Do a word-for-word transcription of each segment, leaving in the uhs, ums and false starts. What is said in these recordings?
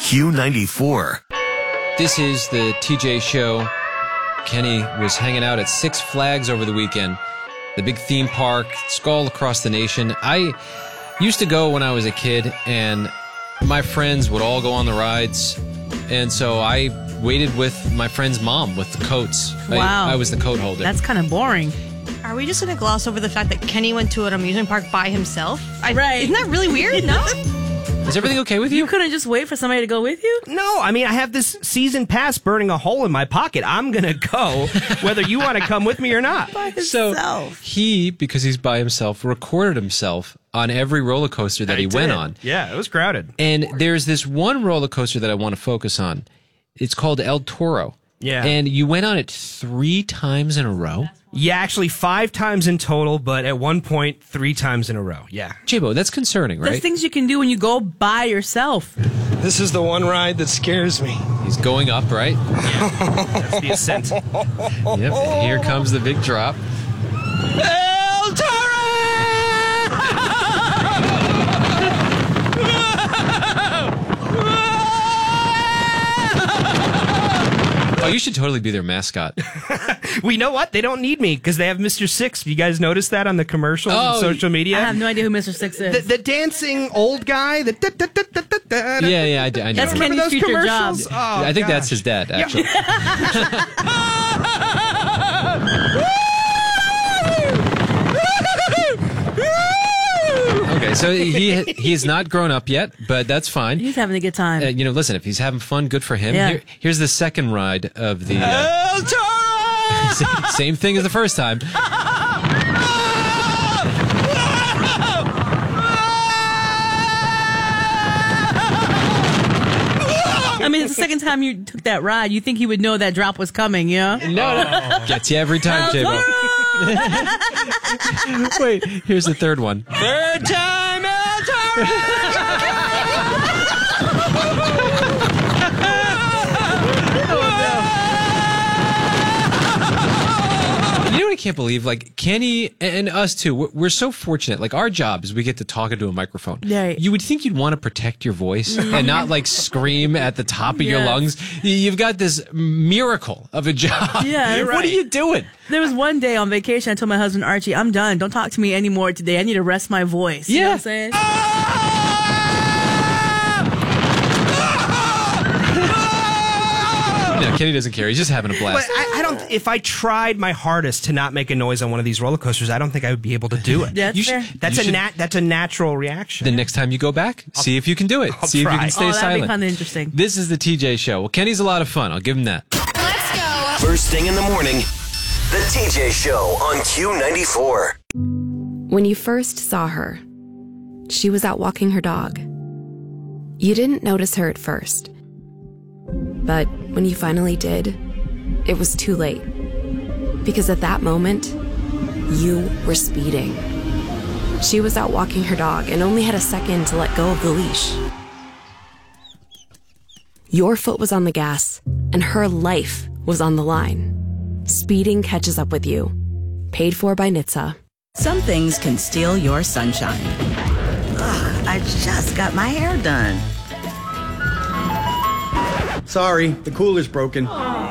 Q ninety-four. This is the T J Show. Kenny was hanging out at Six Flags over the weekend, the big theme park. It's all across the nation. I used to go when I was a kid, and my friends would all go on the rides, and so I waited with my friend's mom with the coats. Wow. I, I was the coat holder. That's kind of boring. Are we just going to gloss over the fact that Kenny went to an amusement park by himself? I, Right. Isn't that really weird? No? Is everything okay with you? You couldn't just wait for somebody to go with you? No, I mean, I have this season pass burning a hole in my pocket. I'm going to go whether you want to come with me or not. By So himself. he, because he's by himself, recorded himself on every roller coaster that I he went did. on. Yeah, it was crowded. And there's this one roller coaster that I want to focus on. It's called El Toro. Yeah. And you went on it three times in a row? Yeah, actually five times in total, but at one point, three times in a row. Yeah. J-Bo, that's concerning, right? There's things you can do when you go by yourself. This is the one ride that scares me. He's going up, right? That's the ascent. Yep. And here comes the big drop. El Toro! Oh, you should totally be their mascot. Well, you know what? They don't need me because they have Mister Six. You guys notice that on the commercials Oh, and social media? I have no idea who Mister Six is. The, the dancing old guy. The da, da, da, da, da, da, Yeah, yeah, I, do- I know. That's Remember Kenny's those future commercials? job. Oh, I think that's gosh. his dad, actually. Okay, so he he is not grown up yet, but that's fine. He's having a good time. Uh, you know, listen, if he's having fun, good for him. Yeah. Here, here's the second ride of the... Uh, El Toro! same, same thing as the first time. I mean, it's the second time you took that ride. You think he would know that drop was coming, yeah? No, no. Gets you every time, J-Bo. Wait, here's the third one. Third time El Toro! You know what I can't believe? Like, Kenny and us too, we're, we're so fortunate. Like, our job is we get to talk into a microphone. Right. You would think you'd want to protect your voice and not, like, scream at the top of your Yes. lungs. Y- You've got this miracle of a job. Yeah, you're What are right. you doing? There was one day on vacation, I told my husband, Archie, I'm done. Don't talk to me anymore today. I need to rest my voice. You know Yeah. what I'm saying? No, Kenny doesn't care. He's just having a But blast. I, I don't. If I tried my hardest to not make a noise on one of these roller coasters, I don't think I would be able to do it. Yeah, that's You fair. should- That's you a should- nat. That's a natural reaction. The next time you go back, see if you can do it. I'll see if you try. can stay Oh, that'd be silent. kind of interesting. This is the T J Show. Well, Kenny's a lot of fun. I'll give him that. First thing in the morning, the T J Show on Q ninety-four. When you first saw her, she was out walking her dog. You didn't notice her at first. But when you finally did, it was too late. Because at that moment, you were speeding. She was out walking her dog and only had a second to let go of the leash. Your foot was on the gas, and her life was on the line. Speeding catches up with you. Paid for by N H T S A. Some things can steal your sunshine. Ugh, I just got my hair done. Sorry, the cooler's broken.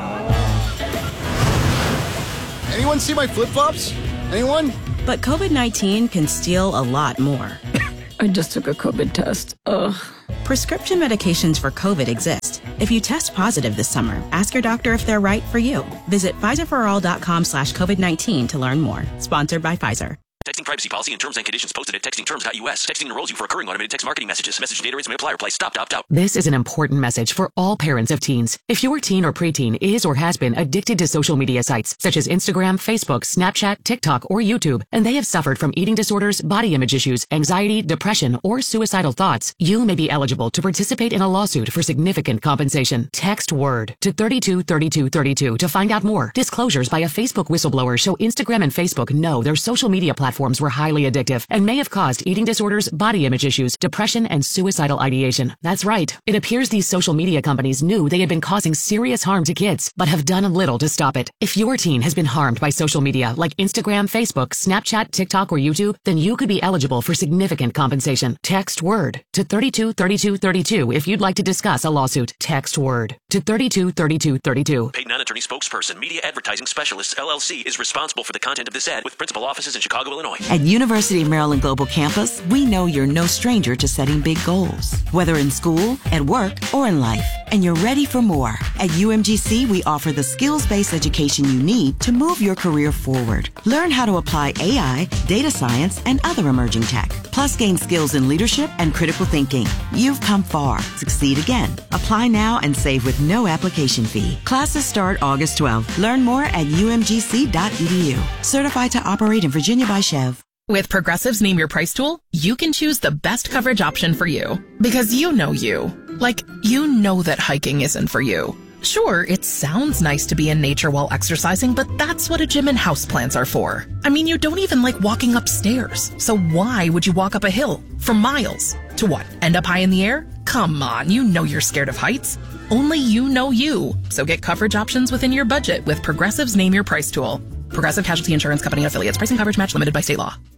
Anyone see my flip-flops? Anyone? But COVID nineteen can steal a lot more. I just took a COVID test. Ugh. Prescription medications for COVID exist. If you test positive this summer, ask your doctor if they're right for you. Visit Pfizerforall.com slash COVID-19 to learn more. Sponsored by Pfizer. Texting privacy policy and terms and conditions posted at texting terms dot U S. Texting enrolls you for recurring automated text marketing messages. Message data rates may apply or apply. Stop, opt out. This is an important message for all parents of teens. If your teen or preteen is or has been addicted to social media sites such as Instagram, Facebook, Snapchat, TikTok, or YouTube, and they have suffered from eating disorders, body image issues, anxiety, depression, or suicidal thoughts, you may be eligible to participate in a lawsuit for significant compensation. Text WORD to thirty-two thirty-two thirty-two to find out more. Disclosures by a Facebook whistleblower show Instagram and Facebook know their social media platforms platforms were highly addictive and may have caused eating disorders, body image issues, depression, and suicidal ideation. That's right. It appears these social media companies knew they had been causing serious harm to kids, but have done little to stop it. If your teen has been harmed by social media like Instagram, Facebook, Snapchat, TikTok, or YouTube, then you could be eligible for significant compensation. Text WORD to thirty-two thirty-two thirty-two if you'd like to discuss a lawsuit. Text WORD to thirty-two thirty-two thirty-two. Paid non-attorney spokesperson, Media Advertising Specialists, L L C, is responsible for the content of this ad with principal offices in Chicago, Illinois. At University of Maryland Global Campus, we know you're no stranger to setting big goals, whether in school, at work, or in life. And you're ready for more. At U M G C, we offer the skills-based education you need to move your career forward. Learn how to apply A I, data science, and other emerging tech. Plus, gain skills in leadership and critical thinking. You've come far. Succeed again. Apply now and save with no application fee. Classes start August twelfth. Learn more at U M G C dot E D U. Certified to operate in Virginia by Chev. With Progressive's Name Your Price tool, you can choose the best coverage option for you. Because you know you. Like, you know that hiking isn't for you. Sure, it sounds nice to be in nature while exercising, but that's what a gym and houseplants are for. I mean, you don't even like walking upstairs. So why would you walk up a hill for miles? To what, end up high in the air? Come on, you know you're scared of heights. Only you know you. So get coverage options within your budget with Progressive's Name Your Price tool. Progressive Casualty Insurance Company and affiliates. Pricing coverage match limited by state law.